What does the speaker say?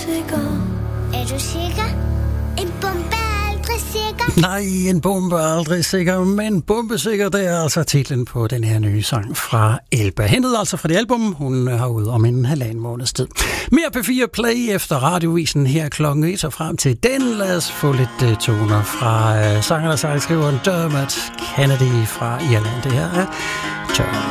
sikker? Er du sikker? En bombe er aldrig sikker. Nej, en bombe er aldrig sikker, men bombesikker, det er altså titlen på den her nye sang fra Elba. Hentet altså fra det album, hun har ude om en 1,5 måneds tid. Mere P4 Play efter radiovisen her klokken 1 og frem til den. Lad os få lidt toner fra sangeren og sangskriveren Dermot Kennedy fra Irland. Det her er Turn.